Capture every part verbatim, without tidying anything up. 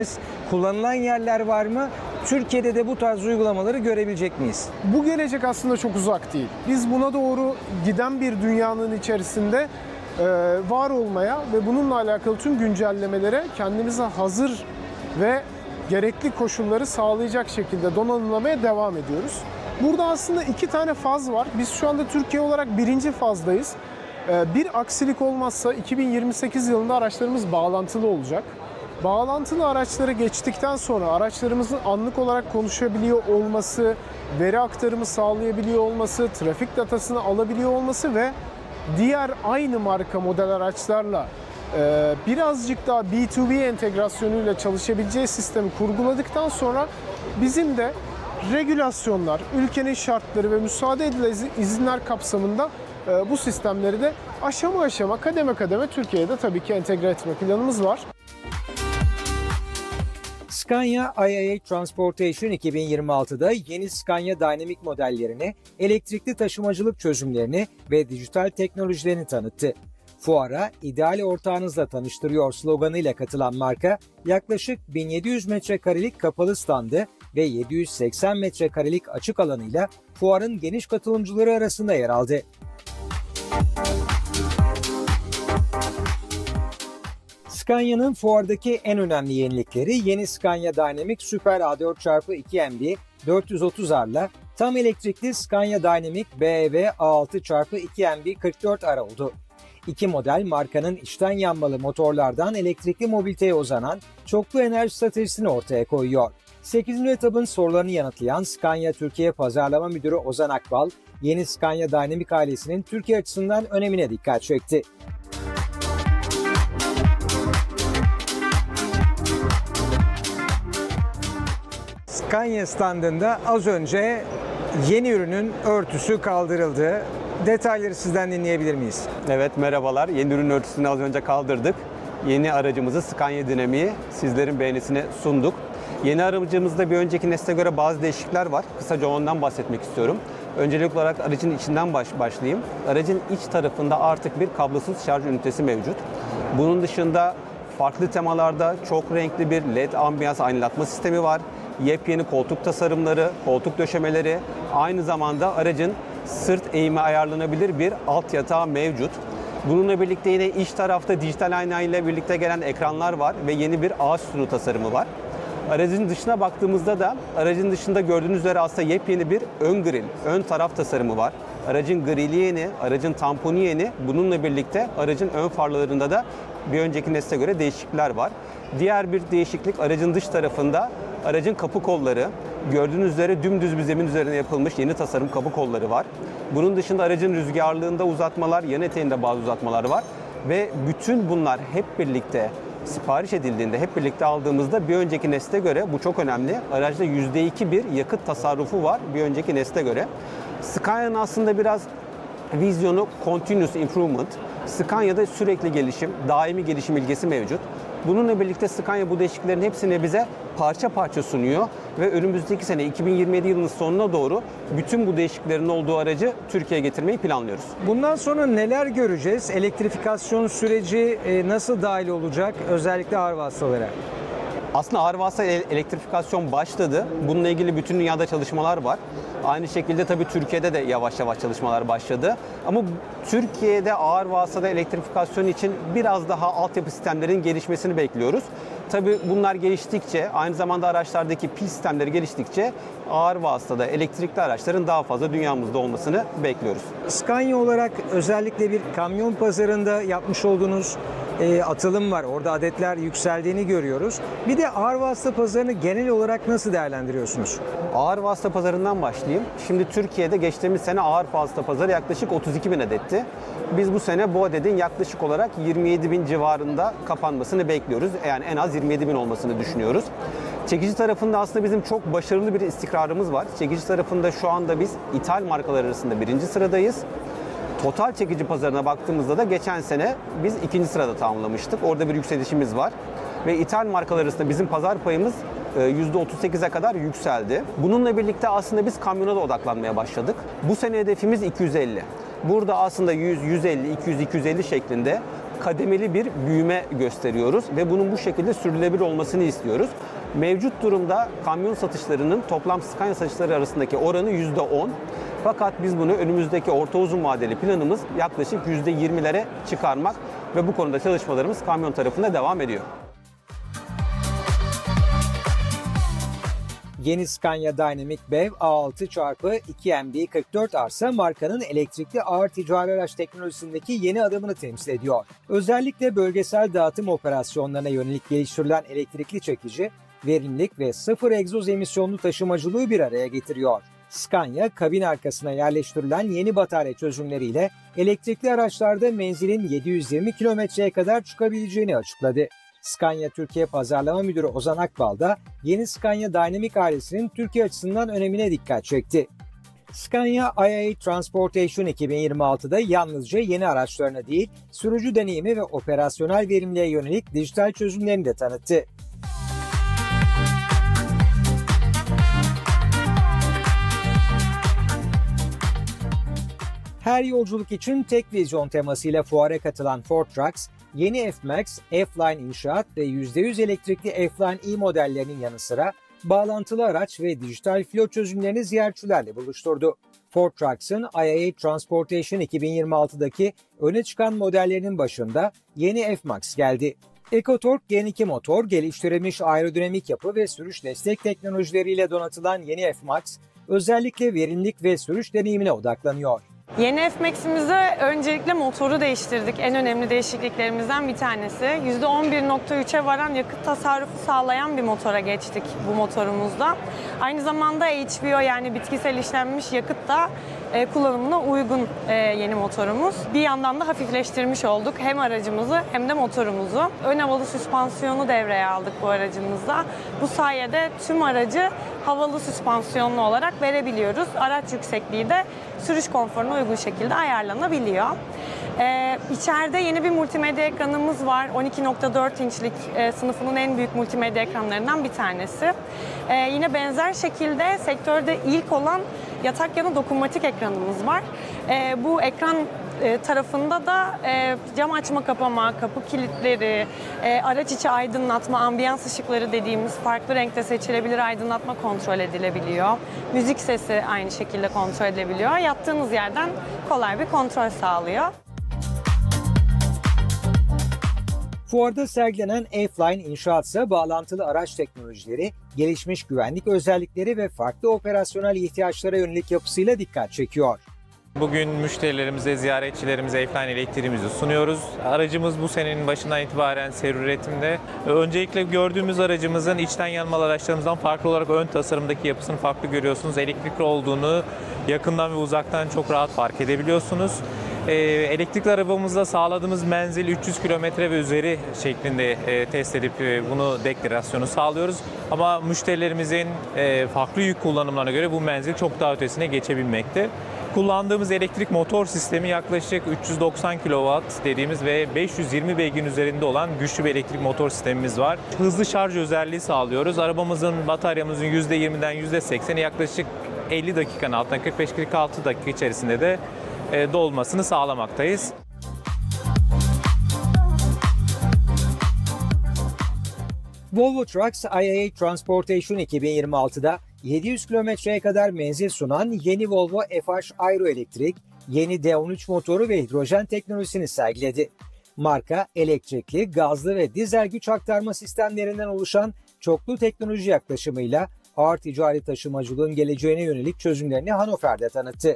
Kullanılan yerler var mı? Türkiye'de de bu tarz uygulamaları görebilecek miyiz? Bu gelecek aslında çok uzak değil. Biz buna doğru giden bir dünyanın içerisinde e, var olmaya ve bununla alakalı tüm güncellemelere kendimize hazır ve gerekli koşulları sağlayacak şekilde donanımlamaya devam ediyoruz. Burada aslında iki tane faz var. Biz şu anda Türkiye olarak birinci fazdayız. E, bir aksilik olmazsa iki bin yirmi sekiz yılında araçlarımız bağlantılı olacak. Bağlantılı araçları geçtikten sonra araçlarımızın anlık olarak konuşabiliyor olması, veri aktarımı sağlayabiliyor olması, trafik datasını alabiliyor olması ve diğer aynı marka model araçlarla e, birazcık daha B iki B entegrasyonuyla çalışabileceği sistemi kurguladıktan sonra bizim de regülasyonlar, ülkenin şartları ve müsaade edilen izinler kapsamında e, bu sistemleri de aşama aşama, kademe kademe Türkiye'de tabii ki entegre etme planımız var. Scania I A A Transportation iki bin yirmi altıda yeni Scania Dynamic modellerini, elektrikli taşımacılık çözümlerini ve dijital teknolojilerini tanıttı. Fuara ideal ortağınızla tanıştırıyor sloganıyla katılan marka, yaklaşık bin yedi yüz metrekarelik kapalı standı ve yedi yüz seksen metrekarelik açık alanıyla fuarın geniş katılımcıları arasında yer aldı. Scania'nın fuardaki en önemli yenilikleri yeni Scania Dynamic Super A dört çarpı iki M B dört yüz otuz R'la tam elektrikli Scania Dynamic B E V A altı çarpı iki M B kırk dört R oldu. İki model markanın içten yanmalı motorlardan elektrikli mobiliteye uzanan çoklu enerji stratejisini ortaya koyuyor. sekizinci etabın sorularını yanıtlayan Scania Türkiye Pazarlama Müdürü Ozan Akbal, yeni Scania Dynamic ailesinin Türkiye açısından önemine dikkat çekti. Scania standında az önce yeni ürünün örtüsü kaldırıldı. Detayları sizden dinleyebilir miyiz? Evet, merhabalar. Yeni ürün örtüsünü az önce kaldırdık. Yeni aracımızı Scania Dynamic'i sizlerin beğenisine sunduk. Yeni aracımızda bir önceki nesle göre bazı değişiklikler var. Kısaca ondan bahsetmek istiyorum. Öncelikli olarak aracın içinden baş, başlayayım. Aracın iç tarafında artık bir kablosuz şarj ünitesi mevcut. Bunun dışında farklı temalarda çok renkli bir L E D ambiyans aydınlatma sistemi var. Yepyeni koltuk tasarımları, koltuk döşemeleri, aynı zamanda aracın sırt eğimi ayarlanabilir bir alt yatağı mevcut. Bununla birlikte yine iç tarafta dijital ayna ile birlikte gelen ekranlar var ve yeni bir ağaç sütunu tasarımı var. Aracın dışına baktığımızda da aracın dışında gördüğünüz üzere aslında yepyeni bir ön grill, ön taraf tasarımı var. Aracın grili yeni, aracın tamponu yeni. Bununla birlikte aracın ön farlarında da bir önceki nesle göre değişiklikler var. Diğer bir değişiklik aracın dış tarafında aracın kapı kolları. Gördüğünüz üzere dümdüz bir zemin üzerine yapılmış yeni tasarım kapı kolları var. Bunun dışında aracın rüzgarlığında uzatmalar, yan eteğinde bazı uzatmalar var. Ve bütün bunlar hep birlikte sipariş edildiğinde, hep birlikte aldığımızda bir önceki nesle göre, bu çok önemli, aracda yüzde iki bir yakıt tasarrufu var bir önceki nesle göre. Scania'nın aslında biraz vizyonu continuous improvement. Scania'da sürekli gelişim, daimi gelişim ilkesi mevcut. Bununla birlikte Scania bu değişikliklerin hepsini bize parça parça sunuyor ve önümüzdeki sene iki bin yirmi yedi yılının sonuna doğru bütün bu değişikliklerin olduğu aracı Türkiye'ye getirmeyi planlıyoruz. Bundan sonra neler göreceğiz? Elektrifikasyon süreci nasıl dahil olacak, özellikle ağır vasıtalara? Aslında ağır vasıta elektrifikasyon başladı. Bununla ilgili bütün dünyada çalışmalar var. Aynı şekilde tabii Türkiye'de de yavaş yavaş çalışmalar başladı. Ama Türkiye'de ağır vasıtada elektrifikasyon için biraz daha altyapı sistemlerinin gelişmesini bekliyoruz. Tabii bunlar geliştikçe, aynı zamanda araçlardaki pil sistemleri geliştikçe ağır vasıtada elektrikli araçların daha fazla dünyamızda olmasını bekliyoruz. Scania olarak özellikle bir kamyon pazarında yapmış olduğunuz e, atılım var. Orada adetler yükseldiğini görüyoruz. Bir de ağır vasıta pazarını genel olarak nasıl değerlendiriyorsunuz? Ağır vasıta pazarından başlayayım. Şimdi Türkiye'de geçtiğimiz sene ağır vasıta pazarı yaklaşık otuz iki bin adetti. Biz bu sene bu adetin yaklaşık olarak yirmi yedi bin civarında kapanmasını bekliyoruz. Yani en az yirmi yedi bin olmasını düşünüyoruz. Çekici tarafında aslında bizim çok başarılı bir istikrarımız var. Çekici tarafında şu anda biz ithal markalar arasında birinci sıradayız. Total çekici pazarına baktığımızda da geçen sene biz ikinci sırada tamamlamıştık. Orada bir yükselişimiz var. Ve ithal markalar arasında bizim pazar payımız yüzde otuz sekize kadar yükseldi. Bununla birlikte aslında biz kamyona da odaklanmaya başladık. Bu sene hedefimiz iki yüz elli. Burada aslında yüz, yüz elli, iki yüz, iki yüz elli şeklinde kademeli bir büyüme gösteriyoruz ve bunun bu şekilde sürdürülebilir olmasını istiyoruz. Mevcut durumda kamyon satışlarının toplam Scania satışları arasındaki oranı yüzde on. Fakat biz bunu önümüzdeki orta uzun vadeli planımız yaklaşık yüzde yirmilere çıkarmak ve bu konuda çalışmalarımız kamyon tarafında devam ediyor. Yeni Scania Dynamic B E V A altı çarpı iki M B kırk dört arsa markanın elektrikli ağır ticari araç teknolojisindeki yeni adımını temsil ediyor. Özellikle bölgesel dağıtım operasyonlarına yönelik geliştirilen elektrikli çekici, verimlilik ve sıfır egzoz emisyonlu taşımacılığı bir araya getiriyor. Scania, kabin arkasına yerleştirilen yeni batarya çözümleriyle elektrikli araçlarda menzilin yedi yüz yirmi kilometreye kadar çıkabileceğini açıkladı. Scania Türkiye Pazarlama Müdürü Ozan Akbal da yeni Scania Dynamic ailesinin Türkiye açısından önemine dikkat çekti. Scania I A A Transportation iki bin yirmi altıda yalnızca yeni araçlarına değil, sürücü deneyimi ve operasyonel verimliliğe yönelik dijital çözümlerini de tanıttı. Her yolculuk için tek vizyon temasıyla fuara katılan Ford Trucks, yeni F-Max, F-Line İnşaat ve yüzde yüz elektrikli F-Line E modellerinin yanı sıra bağlantılı araç ve dijital pilot çözümlerini ziyaretçilerle buluşturdu. Ford Trucks'ın I A A Transportation iki bin yirmi altıdaki öne çıkan modellerinin başında yeni F-Max geldi. EcoTorque Gen iki motor, geliştirilmiş aerodinamik yapı ve sürüş destek teknolojileriyle donatılan yeni F-Max, özellikle verimlilik ve sürüş deneyimine odaklanıyor. Yeni F-Max'imizde öncelikle motoru değiştirdik. En önemli değişikliklerimizden bir tanesi. yüzde on bir nokta üçe varan yakıt tasarrufu sağlayan bir motora geçtik bu motorumuzda. Aynı zamanda H V O yani bitkisel işlenmiş yakıt da e, kullanımına uygun e, yeni motorumuz. Bir yandan da hafifleştirmiş olduk hem aracımızı hem de motorumuzu. Ön havalı süspansiyonu devreye aldık bu aracımızda. Bu sayede tüm aracı havalı süspansiyonlu olarak verebiliyoruz. Araç yüksekliği de sürüş konforuna uygun şekilde ayarlanabiliyor. Ee, içeride yeni bir multimedya ekranımız var. on iki nokta dört inçlik e, sınıfının en büyük multimedya ekranlarından bir tanesi. Ee, yine benzer şekilde sektörde ilk olan yatak yanı dokunmatik ekranımız var. Ee, bu ekran e, tarafında da e, cam açma kapama, kapı kilitleri, e, araç içi aydınlatma, ambiyans ışıkları dediğimiz farklı renkte seçilebilir aydınlatma kontrol edilebiliyor. Müzik sesi aynı şekilde kontrol edilebiliyor. Yattığınız yerden kolay bir kontrol sağlıyor. Fuarda sergilenen F-Line İnşaat ise bağlantılı araç teknolojileri, gelişmiş güvenlik özellikleri ve farklı operasyonel ihtiyaçlara yönelik yapısıyla dikkat çekiyor. Bugün müşterilerimize, ziyaretçilerimize F-Line elektriğimizi sunuyoruz. Aracımız bu senenin başından itibaren seri üretimde. Öncelikle gördüğümüz aracımızın içten yanmalı araçlarımızdan farklı olarak ön tasarımdaki yapısını farklı görüyorsunuz. Elektrikli olduğunu yakından ve uzaktan çok rahat fark edebiliyorsunuz. Ee, elektrikli arabamızda sağladığımız menzil üç yüz kilometre ve üzeri şeklinde e, test edip e, bunu deklarasyonu sağlıyoruz. Ama müşterilerimizin e, farklı yük kullanımlarına göre bu menzil çok daha ötesine geçebilmekte. Kullandığımız elektrik motor sistemi yaklaşık üç yüz doksan kilowatt dediğimiz ve beş yüz yirmi beygirin üzerinde olan güçlü bir elektrik motor sistemimiz var. Hızlı şarj özelliği sağlıyoruz. Arabamızın, bataryamızın yüzde yirmiden yüzde sekseni yaklaşık elli dakikanın altında kırk beş kırk altı dakika içerisinde de dolmasını sağlamaktayız. Volvo Trucks I A A Transportation iki bin yirmi altıda yedi yüz kilometreye kadar menzil sunan yeni Volvo F H Aero Elektrik, yeni D on üç motoru ve hidrojen teknolojisini sergiledi. Marka, elektrikli, gazlı ve dizel güç aktarma sistemlerinden oluşan çoklu teknoloji yaklaşımıyla ağır ticari taşımacılığın geleceğine yönelik çözümlerini Hannover'de tanıttı.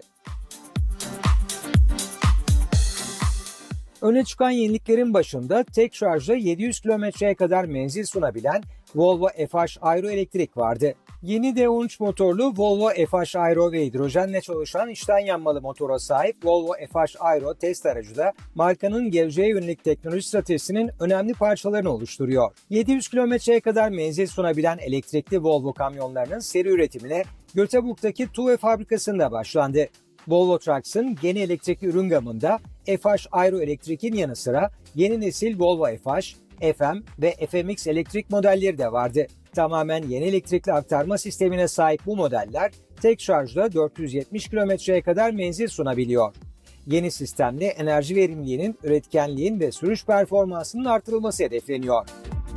Öne çıkan yeniliklerin başında tek şarjla yedi yüz kilometreye kadar menzil sunabilen Volvo F H Aero Elektrik vardı. Yeni D on üç motorlu Volvo F H Aero ve hidrojenle çalışan içten yanmalı motora sahip Volvo F H Aero test aracı da markanın geleceğe yönelik teknoloji stratejisinin önemli parçalarını oluşturuyor. yedi yüz kilometreye kadar menzil sunabilen elektrikli Volvo kamyonlarının seri üretimine Göteborg'daki TUV fabrikasında başlandı. Volvo Trucks'ın yeni elektrikli ürün gamında F H Aero Elektrik'in yanı sıra yeni nesil Volvo F H, F M ve F M X elektrik modelleri de vardı. Tamamen yeni elektrikli aktarma sistemine sahip bu modeller tek şarjla dört yüz yetmiş kilometreye kadar menzil sunabiliyor. Yeni sistemle enerji verimliliğinin, üretkenliğin ve sürüş performansının artırılması hedefleniyor.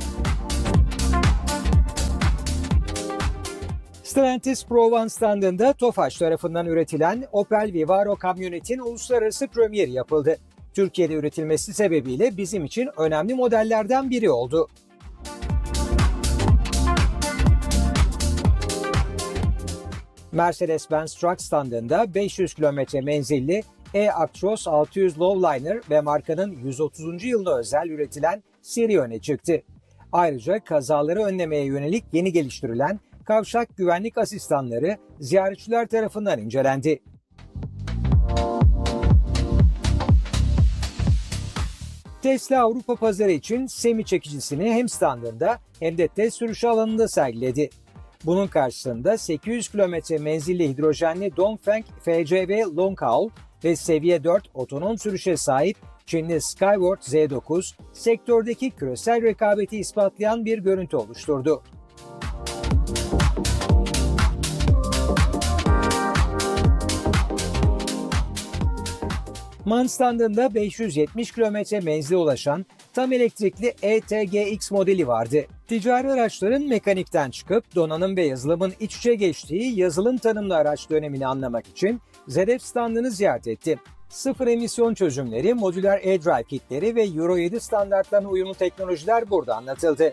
Stellantis Pro One standında Tofaş tarafından üretilen Opel Vivaro kamyonetin uluslararası premieri yapıldı. Türkiye'de üretilmesi sebebiyle bizim için önemli modellerden biri oldu. Mercedes-Benz Truck standında beş yüz kilometre menzilli E-Actros altı yüz Lowliner ve markanın yüz otuzuncu yılına özel üretilen seri öne çıktı. Ayrıca kazaları önlemeye yönelik yeni geliştirilen kavşak güvenlik asistanları ziyaretçiler tarafından incelendi. Tesla Avrupa pazarı için Semi çekicisini hem standında hem de test sürüşü alanında sergiledi. Bunun karşısında sekiz yüz kilometre menzilli hidrojenli Dongfeng F C V Longhaul ve seviye dört otonom sürüşe sahip Çinli Skyward Z dokuz, sektördeki küresel rekabeti ispatlayan bir görüntü oluşturdu. MAN standında beş yüz yetmiş kilometre menzile ulaşan tam elektrikli E T G X modeli vardı. Ticari araçların mekanikten çıkıp donanım ve yazılımın iç içe geçtiği yazılım tanımlı araç dönemini anlamak için Z F standını ziyaret ettim. Sıfır emisyon çözümleri, modüler e-drive kitleri ve Euro yedi standartlarına uyumlu teknolojiler burada anlatıldı.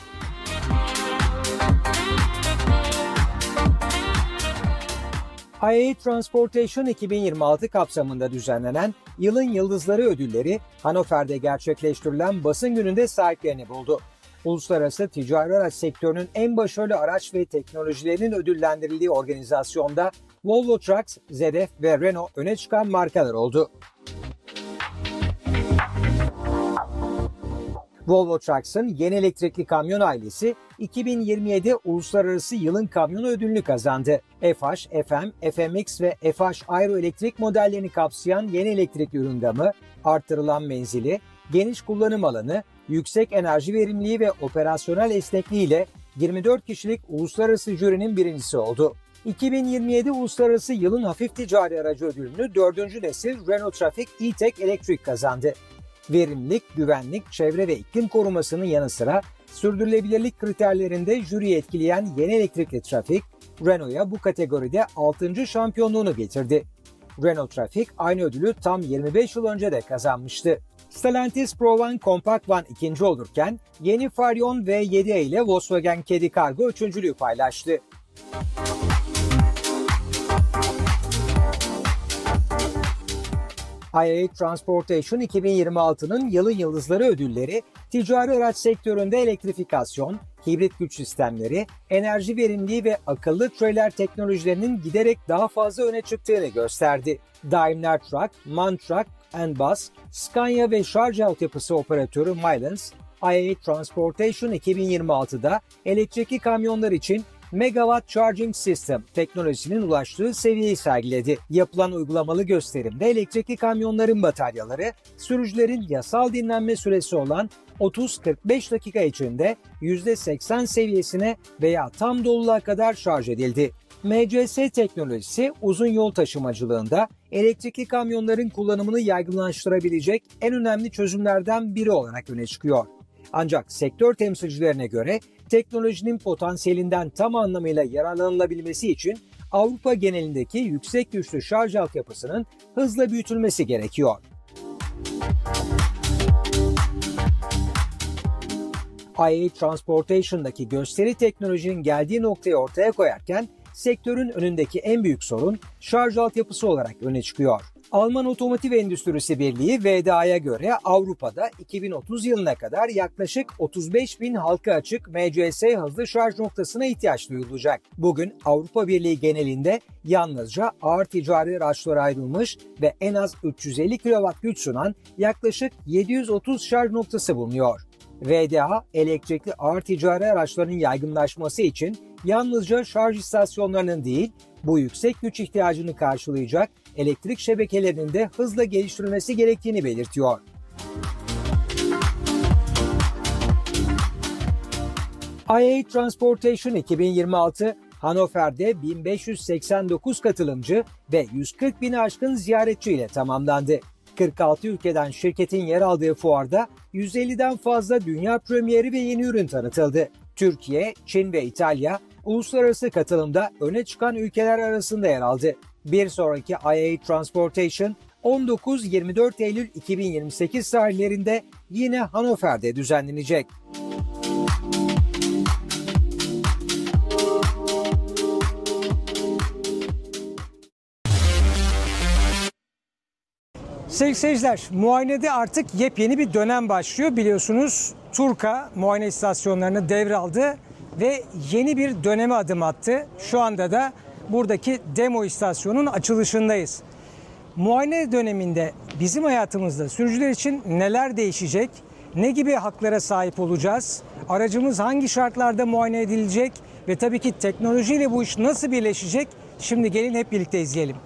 I A A Transportation iki bin yirmi altı kapsamında düzenlenen Yılın Yıldızları ödülleri Hannover'de gerçekleştirilen basın gününde sahiplerini buldu. Uluslararası ticari araç sektörünün en başarılı araç ve teknolojilerinin ödüllendirildiği organizasyonda Volvo Trucks, Z F ve Renault öne çıkan markalar oldu. Volvo Trucks'ın yeni elektrikli kamyon ailesi iki bin yirmi yedi Uluslararası Yılın Kamyonu ödülünü kazandı. F H, F M, F M X ve F H Aero elektrik modellerini kapsayan yeni elektrikli ürün gamı, artırılan menzili, geniş kullanım alanı, yüksek enerji verimliliği ve operasyonel esnekliğiyle yirmi dört kişilik uluslararası jürinin birincisi oldu. iki bin yirmi yedi Uluslararası Yılın Hafif Ticari Aracı ödülünü dördüncü nesil Renault Trafic E-Tech Electric kazandı. Verimlilik, güvenlik, çevre ve iklim korumasının yanı sıra sürdürülebilirlik kriterlerinde jüriyi etkileyen yeni elektrikli Trafic, Renault'a bu kategoride altıncı şampiyonluğunu getirdi. Renault Trafic aynı ödülü tam yirmi beş yıl önce de kazanmıştı. Stellantis Pro One Compact One ikinci olurken yeni Farion V yedi ile Volkswagen Caddy Cargo üçüncülüğü paylaştı. I A A Transportation iki bin yirmi altının Yılın Yıldızları ödülleri, ticari araç sektöründe elektrifikasyon, hibrit güç sistemleri, enerji verimliliği ve akıllı trailer teknolojilerinin giderek daha fazla öne çıktığını gösterdi. Daimler Truck, MAN Truck and Bus, Scania ve şarj altyapısı operatörü Milans, I A A Transportation iki bin yirmi altıda elektrikli kamyonlar için Megawatt Charging System teknolojisinin ulaştığı seviyeyi sergiledi. Yapılan uygulamalı gösterimde elektrikli kamyonların bataryaları, sürücülerin yasal dinlenme süresi olan otuz kırk beş dakika içinde yüzde seksen seviyesine veya tam doluluğa kadar şarj edildi. M C S teknolojisi uzun yol taşımacılığında elektrikli kamyonların kullanımını yaygınlaştırabilecek en önemli çözümlerden biri olarak öne çıkıyor. Ancak sektör temsilcilerine göre teknolojinin potansiyelinden tam anlamıyla yararlanılabilmesi için Avrupa genelindeki yüksek güçlü şarj altyapısının hızla büyütülmesi gerekiyor. I A A Transportation'daki gösteri teknolojinin geldiği noktayı ortaya koyarken sektörün önündeki en büyük sorun şarj altyapısı olarak öne çıkıyor. Alman Otomotiv Endüstrisi Birliği V D A'ya göre Avrupa'da iki bin otuz yılına kadar yaklaşık otuz beş bin halka açık M C S hızlı şarj noktasına ihtiyaç duyulacak. Bugün Avrupa Birliği genelinde yalnızca ağır ticari araçlara ayrılmış ve en az üç yüz elli kilowatt güç sunan yaklaşık yedi yüz otuz şarj noktası bulunuyor. V D A, elektrikli ağır ticari araçların yaygınlaşması için yalnızca şarj istasyonlarının değil, bu yüksek güç ihtiyacını karşılayacak elektrik şebekelerinin de hızla geliştirilmesi gerektiğini belirtiyor. I A A Transportation iki bin yirmi altı, Hannover'de bin beş yüz seksen dokuz katılımcı ve yüz kırk bini aşkın ziyaretçiyle tamamlandı. kırk altı ülkeden şirketin yer aldığı fuarda yüz elliden fazla dünya premieri ve yeni ürün tanıtıldı. Türkiye, Çin ve İtalya uluslararası katılımda öne çıkan ülkeler arasında yer aldı. Bir sonraki I A Transportation on dokuz yirmi dört Eylül iki bin yirmi sekiz tarihlerinde yine Hannover'de düzenlenecek. Sevgili seyirciler, muayenede artık yepyeni bir dönem başlıyor. Biliyorsunuz Turka muayene istasyonlarını devraldı ve yeni bir döneme adım attı. Şu anda da buradaki demo istasyonun açılışındayız. Muayene döneminde bizim hayatımızda sürücüler için neler değişecek? Ne gibi haklara sahip olacağız? Aracımız hangi şartlarda muayene edilecek? Ve tabii ki teknolojiyle bu iş nasıl birleşecek? Şimdi gelin hep birlikte izleyelim.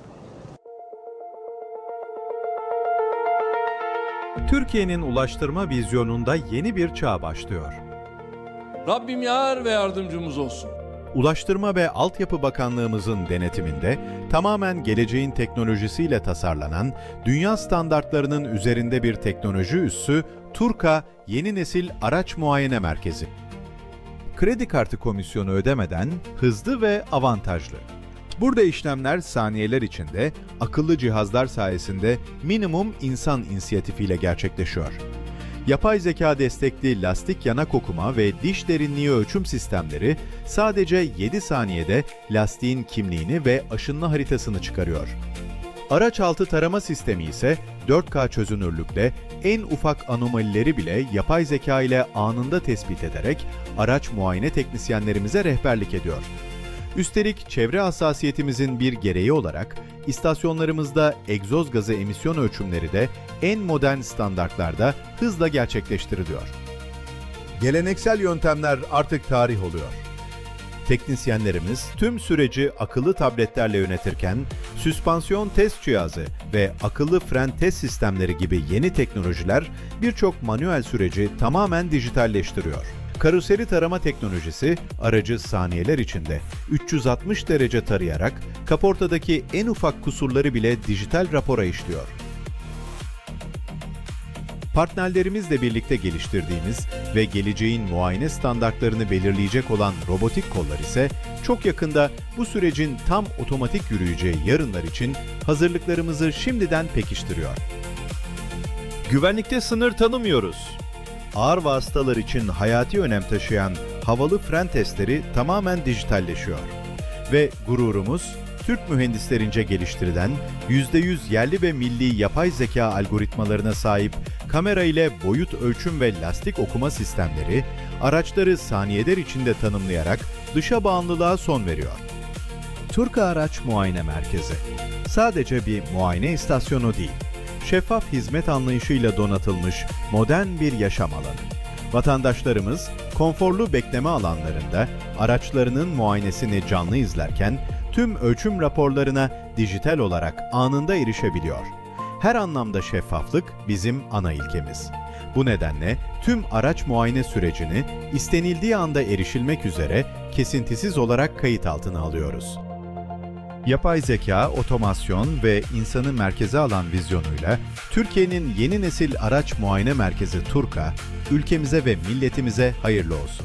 Türkiye'nin ulaştırma vizyonunda yeni bir çağ başlıyor. Rabbim yar ve yardımcımız olsun. Ulaştırma ve Altyapı Bakanlığımızın denetiminde tamamen geleceğin teknolojisiyle tasarlanan, dünya standartlarının üzerinde bir teknoloji üssü Turka Yeni Nesil Araç Muayene Merkezi. Kredi kartı komisyonu ödemeden hızlı ve avantajlı. Burada işlemler saniyeler içinde, akıllı cihazlar sayesinde minimum insan inisiyatifiyle gerçekleşiyor. Yapay zeka destekli lastik yanak okuma ve diş derinliği ölçüm sistemleri sadece yedi saniyede lastiğin kimliğini ve aşınma haritasını çıkarıyor. Araç altı tarama sistemi ise dört K çözünürlükle en ufak anomalileri bile yapay zeka ile anında tespit ederek araç muayene teknisyenlerimize rehberlik ediyor. Üstelik çevre hassasiyetimizin bir gereği olarak istasyonlarımızda egzoz gazı emisyon ölçümleri de en modern standartlarda hızla gerçekleştiriliyor. Geleneksel yöntemler artık tarih oluyor. Teknisyenlerimiz tüm süreci akıllı tabletlerle yönetirken, süspansiyon test cihazı ve akıllı fren test sistemleri gibi yeni teknolojiler birçok manuel süreci tamamen dijitalleştiriyor. Karoseri tarama teknolojisi, aracı saniyeler içinde üç yüz altmış derece tarayarak kaportadaki en ufak kusurları bile dijital rapora işliyor. Partnerlerimizle birlikte geliştirdiğimiz ve geleceğin muayene standartlarını belirleyecek olan robotik kollar ise çok yakında bu sürecin tam otomatik yürüyeceği yarınlar için hazırlıklarımızı şimdiden pekiştiriyor. Güvenlikte sınır tanımıyoruz. Ağır vasıtalar için hayati önem taşıyan havalı fren testleri tamamen dijitalleşiyor. Ve gururumuz, Türk mühendislerince geliştirilen yüzde yüz yerli ve milli yapay zeka algoritmalarına sahip kamera ile boyut ölçüm ve lastik okuma sistemleri, araçları saniyeler içinde tanımlayarak dışa bağımlılığa son veriyor. Turka Araç Muayene Merkezi, sadece bir muayene istasyonu değil, şeffaf hizmet anlayışıyla donatılmış modern bir yaşam alanı. Vatandaşlarımız konforlu bekleme alanlarında araçlarının muayenesini canlı izlerken tüm ölçüm raporlarına dijital olarak anında erişebiliyor. Her anlamda şeffaflık bizim ana ilkemiz. Bu nedenle tüm araç muayene sürecini istenildiği anda erişilmek üzere kesintisiz olarak kayıt altına alıyoruz. Yapay zeka, otomasyon ve insanı merkeze alan vizyonuyla Türkiye'nin yeni nesil araç muayene merkezi Turka, ülkemize ve milletimize hayırlı olsun.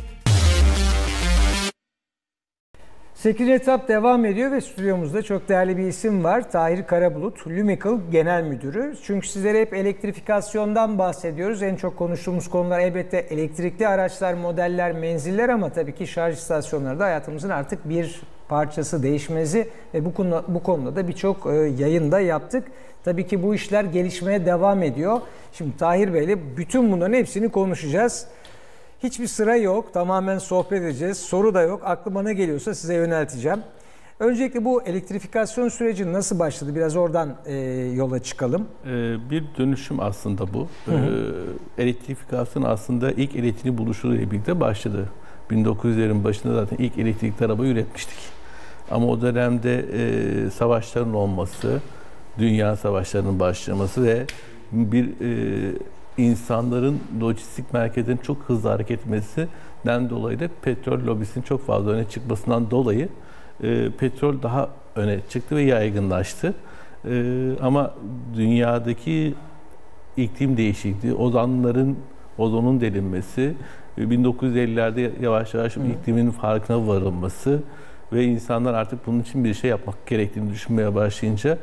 sekizinci etap devam ediyor ve stüdyomuzda çok değerli bir isim var. Tahir Karabulut, Lumical Genel Müdürü. Çünkü sizlere hep elektrifikasyondan bahsediyoruz. En çok konuştuğumuz konular elbette elektrikli araçlar, modeller, menziller ama tabii ki şarj istasyonları da hayatımızın artık bir parçası, değişmezi ve bu konuda, bu konuda da birçok yayın da yaptık. Tabii ki bu işler gelişmeye devam ediyor. Şimdi Tahir Bey'le bütün bunların hepsini konuşacağız. Hiçbir sıra yok. Tamamen sohbet edeceğiz. Soru da yok. Aklıma ne geliyorsa size yönelteceğim. Öncelikle bu elektrifikasyon süreci nasıl başladı? Biraz oradan e, yola çıkalım. Ee, bir dönüşüm aslında bu. Hı hı. Ee, elektrifikasyon aslında ilk elektriğin buluşuyla birlikte başladı. bin dokuz yüzlerin başında zaten ilk elektrikli arabayı üretmiştik. Ama o dönemde e, savaşların olması, dünya savaşlarının başlaması ve bir e, insanların lojistik merkezlerin çok hızlı hareket etmesinden dolayı da petrol lobisinin çok fazla öne çıkmasından dolayı e, petrol daha öne çıktı ve yaygınlaştı. E, ama dünyadaki iklim değişikliği, ozonların ozonun delinmesi, bin dokuz yüz ellilerde yavaş yavaş Hı. iklimin farkına varılması ve insanlar artık bunun için bir şey yapmak gerektiğini düşünmeye başlayınca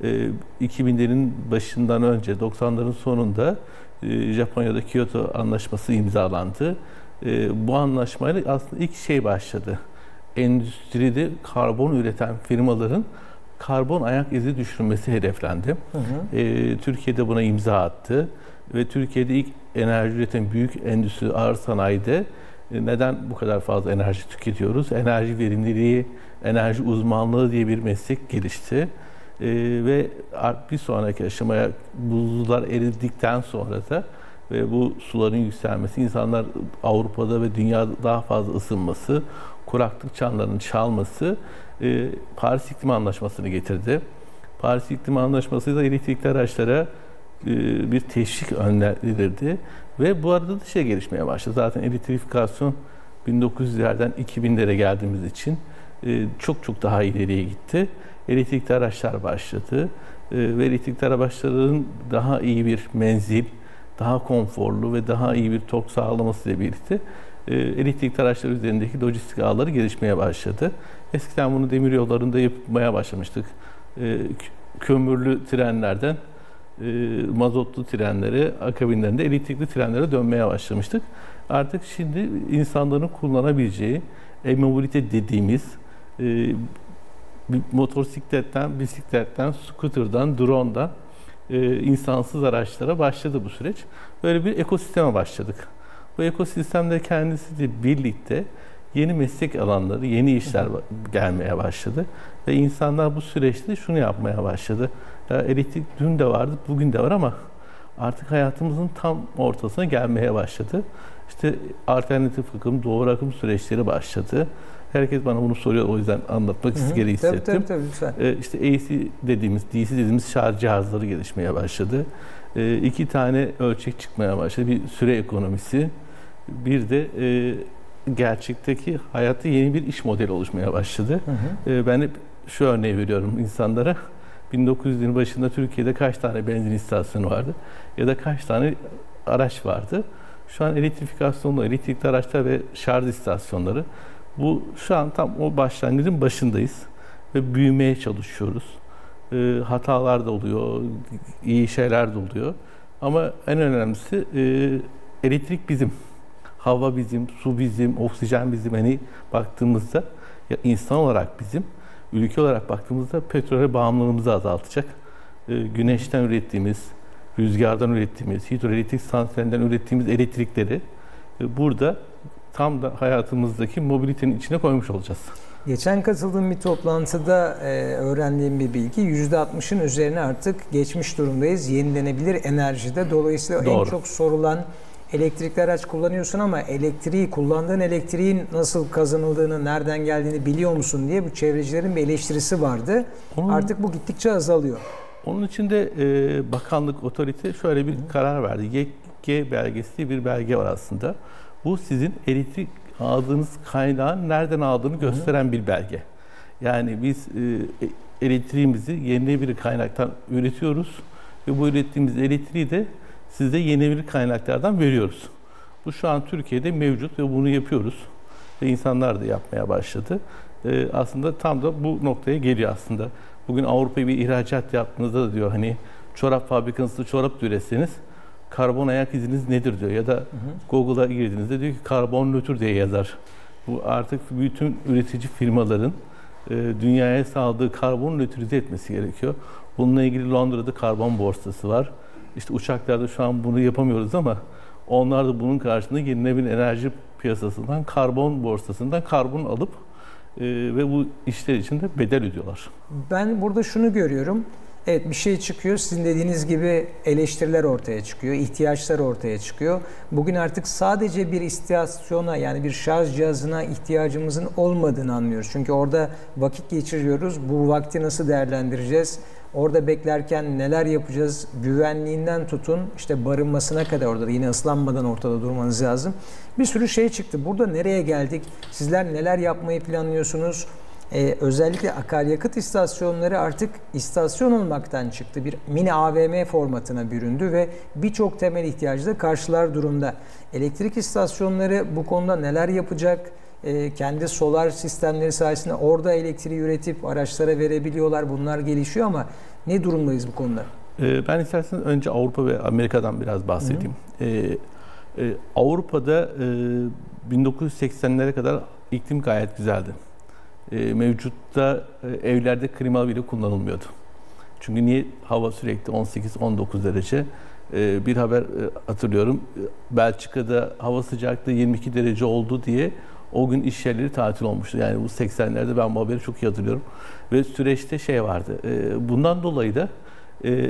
iki binlerin başından önce doksanların sonunda Japonya'da Kyoto Anlaşması imzalandı. Bu anlaşmayla aslında ilk şey başladı. Endüstride karbon üreten firmaların karbon ayak izi düşürmesi hedeflendi. Hı hı. E, Türkiye'de buna imza attı ve Türkiye'de ilk enerji üreten büyük endüstri ağır sanayide e, neden bu kadar fazla enerji tüketiyoruz? Enerji verimliliği, enerji uzmanlığı diye bir meslek gelişti. E, ve bir sonraki aşamaya buzullar eridikten sonra da ve bu suların yükselmesi, insanlar Avrupa'da ve dünyada daha fazla ısınması, kuraklık çanlarının çalması e, Paris İklim Anlaşması'nı getirdi. Paris İklim Anlaşması da elektrikli araçlara e, bir teşvik önerilirdi ve bu arada da şey gelişmeye başladı. Zaten elektrifikasyon bin dokuz yüzlerden iki binlere geldiğimiz için e, çok çok daha ileriye gitti. Elektrikli araçlar başladı e, ve elektrikli araçların daha iyi bir menzil, daha konforlu ve daha iyi bir tork sağlamasıyla birlikte e, elektrikli araçlar üzerindeki lojistik ağları gelişmeye başladı. Eskiden bunu demir yollarında yapmaya başlamıştık. E, kömürlü trenlerden e, mazotlu trenlere, akabinden de elektrikli trenlere dönmeye başlamıştık. Artık şimdi insanların kullanabileceği e-mobilite dediğimiz e, motosikletten, bisikletten, scooter'dan, drone'dan e, insansız araçlara başladı bu süreç. Böyle bir ekosisteme başladık. Bu ekosistemde kendisiyle birlikte yeni meslek alanları, yeni işler gelmeye başladı. Ve insanlar bu süreçte şunu yapmaya başladı. Ya elektrik dün de vardı, bugün de var ama artık hayatımızın tam ortasına gelmeye başladı. İşte alternatif akım, doğru akım süreçleri başladı. Herkes bana bunu soruyor, o yüzden anlatmak gereği hissettim. Tabii tabii, tabii lütfen. Ee, işte A C dediğimiz, D C dediğimiz şarj cihazları gelişmeye başladı. Ee, iki tane ölçek çıkmaya başladı. Bir süre ekonomisi, bir de e, gerçekteki hayatta yeni bir iş modeli oluşmaya başladı. Hı hı. Ee, ben hep şu örneği veriyorum insanlara. bin dokuz yüzlerin başında Türkiye'de kaç tane benzin istasyonu vardı? Ya da kaç tane araç vardı? Şu an elektrifikasyonlu, elektrikli araçlar ve şarj istasyonları. Bu şu an tam o başlangıcın başındayız ve büyümeye çalışıyoruz. E, hatalar da oluyor, iyi şeyler de oluyor. Ama en önemlisi e, elektrik bizim, hava bizim, su bizim, oksijen bizim. Hani baktığımızda ya insan olarak bizim, ülke olarak baktığımızda petrole bağımlılığımızı azaltacak. E, güneşten ürettiğimiz, rüzgardan ürettiğimiz, hidroelektrik santralinden ürettiğimiz elektrikleri e, burada tam da hayatımızdaki mobilitenin içine koymuş olacağız. Geçen katıldığım bir toplantıda e, öğrendiğim bir bilgi, yüzde altmışın üzerine artık geçmiş durumdayız yenilenebilir enerjide. Dolayısıyla Doğru. en çok sorulan, elektrikli araç kullanıyorsun ama elektriği, kullandığın elektriğin nasıl kazanıldığını, nereden geldiğini biliyor musun diye bu çevrecilerin bir eleştirisi vardı. Onun, artık bu gittikçe azalıyor. Onun için de e, bakanlık, otorite şöyle bir Hı. karar verdi. Y G belgesi diye bir belge var aslında. Bu sizin elektrik aldığınız kaynağın nereden aldığını gösteren bir belge. Yani biz e, elektriğimizi yenilenebilir kaynaktan üretiyoruz ve bu ürettiğimiz elektriği de size yenilenebilir kaynaklardan veriyoruz. Bu şu an Türkiye'de mevcut ve bunu yapıyoruz. Ve insanlar da yapmaya başladı. E, aslında tam da bu noktaya geliyor aslında. Bugün Avrupa'ya bir ihracat yaptığınızda da diyor hani çorap fabrikanızda çorap üretseniz karbon ayak iziniz nedir diyor ya da hı hı. Google'a girdiğinizde diyor ki karbon nötr diye yazar. Bu artık bütün üretici firmaların e, dünyaya sağladığı karbon nötrize etmesi gerekiyor. Bununla ilgili Londra'da karbon borsası var. İşte uçaklarda şu an bunu yapamıyoruz ama onlar da bunun karşılığında yenilenebilir enerji piyasasından, karbon borsasından karbon alıp e, ve bu işler için de bedel ödüyorlar. Ben burada şunu görüyorum. Evet, bir şey çıkıyor. Sizin dediğiniz gibi eleştiriler ortaya çıkıyor, ihtiyaçlar ortaya çıkıyor. Bugün artık sadece bir istasyona, yani bir şarj cihazına ihtiyacımızın olmadığını anlıyoruz. Çünkü orada vakit geçiriyoruz. Bu vakti nasıl değerlendireceğiz? orada beklerken neler yapacağız? Güvenliğinden tutun işte barınmasına kadar orada da yine ıslanmadan ortada durmanız lazım. Bir sürü şey çıktı. Burada nereye geldik? Sizler neler yapmayı planlıyorsunuz? Ee, özellikle akaryakıt istasyonları artık istasyon olmaktan çıktı. Bir mini A V M formatına büründü ve birçok temel ihtiyacı da karşılar durumda. Elektrik istasyonları bu konuda neler yapacak? Ee, kendi solar sistemleri sayesinde orada elektriği üretip araçlara verebiliyorlar. Bunlar gelişiyor ama ne durumdayız bu konuda? Ee, ben isterseniz önce Avrupa ve Amerika'dan biraz bahsedeyim. Ee, e, Avrupa'da e, bin dokuz yüz seksenlere kadar iklim gayet güzeldi. E, mevcutta e, evlerde klima bile kullanılmıyordu. Çünkü niye? Hava sürekli on sekiz on dokuz derece. E, bir haber e, hatırlıyorum. E, Belçika'da hava sıcaklığı yirmi iki derece oldu diye o gün iş yerleri tatil olmuştu. Yani bu seksenlerde ben bu haberi çok iyi hatırlıyorum. Ve süreçte şey vardı. E, bundan dolayı da e,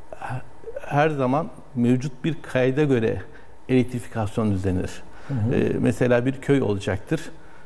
her zaman mevcut bir kayda göre elektrifikasyon düzenlenir. Hı hı. E, mesela bir köy olacaktır.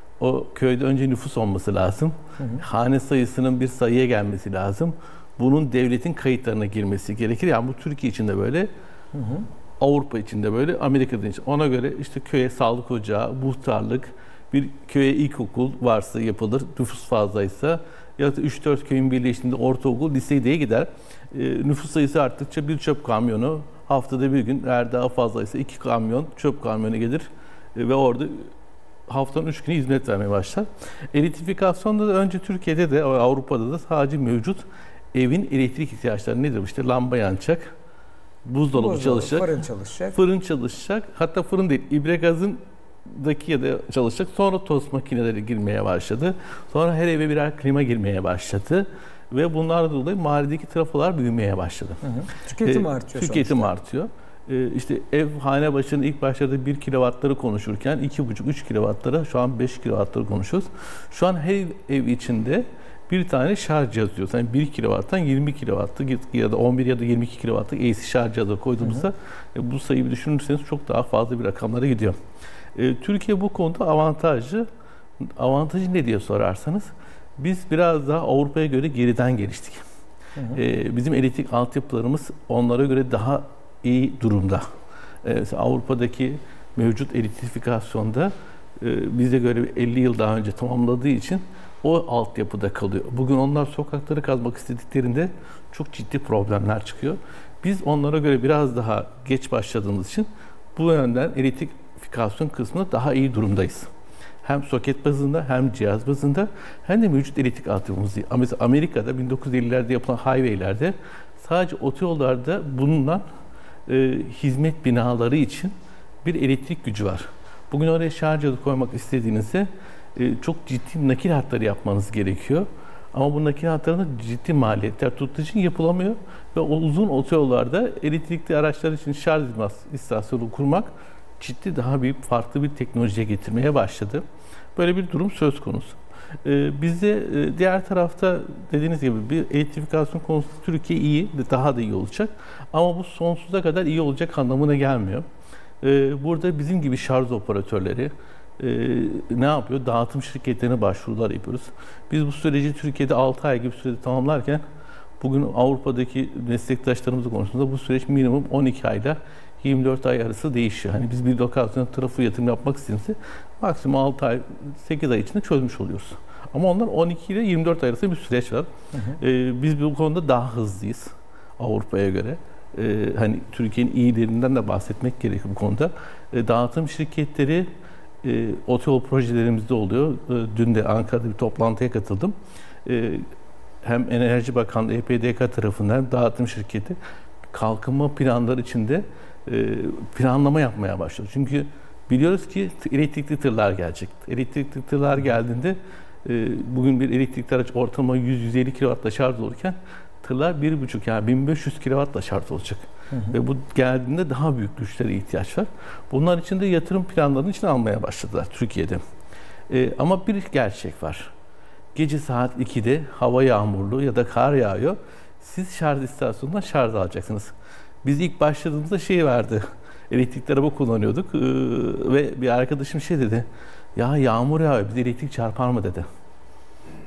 O köyde önce nüfus olması lazım. Hı hı. Hane sayısının bir sayıya gelmesi lazım. Bunun devletin kayıtlarına girmesi gerekir. Yani bu Türkiye için de böyle, hı hı. Avrupa için de böyle, Amerika'da için. Ona göre işte köye sağlık ocağı, muhtarlık, bir köye ilkokul varsa yapılır, nüfus fazlaysa ya da üç dört köyün birleştiğinde ortaokul, liseye diye gider. E, nüfus sayısı arttıkça bir çöp kamyonu haftada bir gün, eğer daha fazlaysa iki kamyon çöp kamyonu gelir e, ve orada haftanın üç günü hizmet vermeye başlar. Elektrifikasyonda da önce Türkiye'de de Avrupa'da da sadece mevcut evin elektrik ihtiyaçları nedir? İşte lamba yanacak, buzdolabı, buzdolabı çalışacak, fırın çalışacak. Fırın çalışacak. Hatta fırın değil, ibre gazındaki ya da çalışacak. Sonra tost makineleri girmeye başladı. Sonra her eve birer klima girmeye başladı. Ve bunlarla dolayı mahalledeki trafolar büyümeye başladı. Hı hı. Tüketim ee, artıyor. Tüketim sonuçta. artıyor. Ee, işte ev hane başına ilk başlarda bir kilowattları konuşurken iki buçuk üç kilowattlara şu an beş kilowattları konuşuyoruz. Şu an her ev içinde bir tane şarj cihazı diyoruz. Yani bir kilowatttan yirmi kilowattlık ya da on bir ya da yirmi iki kilowattlık A C şarj cihazı koyduğumuzda hı hı. bu sayıyı düşünürseniz çok daha fazla bir rakamlara gidiyor. Ee, Türkiye bu konuda avantajlı. Avantajı ne diye sorarsanız biz biraz daha Avrupa'ya göre geriden geliştik. Hı hı. Ee, bizim elektrik altyapılarımız onlara göre daha iyi durumda. Ee, Avrupa'daki mevcut elektrifikasyonda e, bize göre elli yıl daha önce tamamladığı için o altyapıda kalıyor. Bugün onlar sokakları kazmak istediklerinde çok ciddi problemler çıkıyor. Biz onlara göre biraz daha geç başladığımız için bu yönden elektrifikasyon kısmında daha iyi durumdayız. Hem soket bazında hem cihaz bazında hem de mevcut elektrik altyapımız. Mesela Amerika'da bin dokuz yüz ellilerde yapılan highway'lerde sadece otoyollarda bulunan e, hizmet binaları için bir elektrik gücü var. Bugün oraya şarj cihazı koymak istediğinizde e, çok ciddi nakil hatları yapmanız gerekiyor. Ama bu nakil hatlarında ciddi maliyetler tuttuğu için yapılamıyor. Ve o uzun otoyollarda elektrikli araçlar için şarj istasyonu kurmak ciddi daha büyük farklı bir teknolojiye getirmeye başladı. Böyle bir durum söz konusu. Ee, bizde e, diğer tarafta dediğiniz gibi bir elektrifikasyon konusunda Türkiye iyi, daha da iyi olacak. Ama bu sonsuza kadar iyi olacak anlamına gelmiyor. Ee, burada bizim gibi şarj operatörleri e, ne yapıyor? Dağıtım şirketlerine başvurular yapıyoruz. Biz bu süreci Türkiye'de altı ay gibi sürede tamamlarken bugün Avrupa'daki meslektaşlarımızla konuştuğumuzda bu süreç minimum on iki ayla yirmi dört ay arası değişiyor. Hani biz bir lokasyona trafo yatırım yapmak istediğimizde maksimum altı ay, sekiz ay içinde çözmüş oluyoruz. Ama onlar on iki ile yirmi dört ay arasında bir süreç var. Hı hı. Ee, biz bu konuda daha hızlıyız Avrupa'ya göre. Ee, hani Türkiye'nin iyilerinden de bahsetmek gerekiyor bu konuda. Ee, dağıtım şirketleri e, otoyol projelerimizde oluyor. Ee, dün de Ankara'da bir toplantıya katıldım. Ee, hem Enerji Bakanlığı E P D K tarafından hem dağıtım şirketi kalkınma planları içinde e, planlama yapmaya başladı. Çünkü biliyoruz ki elektrikli tırlar gelecek. Elektrikli tırlar geldiğinde e, bugün bir elektrikli araç ortalama yüz yüz elli kilowattla şarj olurken tırlar bir buçuk yani bin beş yüz kilowattla şarj olacak. Hı hı. Ve bu geldiğinde daha büyük güçlere ihtiyaç var. Bunlar için de yatırım planlarının içine almaya başladılar Türkiye'de. E, ama bir gerçek var. Gece saat ikide hava yağmurlu ya da kar yağıyor. Siz şarj istasyonundan şarj alacaksınız. Biz ilk başladığımızda şey vardı. Elektrikli araba kullanıyorduk ee, ve bir arkadaşım şey dedi. Ya yağmur yağıyor, bize elektrik çarpar mı dedi.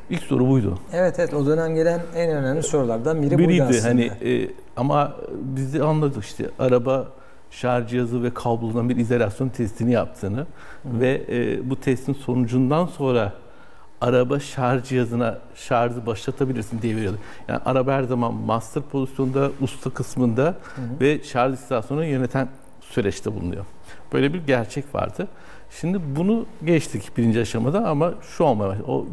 İlk soru buydu. Evet evet, o dönem gelen en önemli sorulardan biri Biriydi. buydu aslında. Hani e, ama biz de anladık işte araba şarj cihazı ve kablodan bir izolasyon testini yaptığını Hı. ve e, bu testin sonucundan sonra araba şarj cihazına şarjı başlatabilirsin diye veriyordu. Yani araba her zaman master pozisyonda, usta kısmında Hı. ve şarj istasyonunu yöneten süreçte bulunuyor. Böyle bir gerçek vardı. Şimdi bunu geçtik birinci aşamada ama şu olmaya başladı. O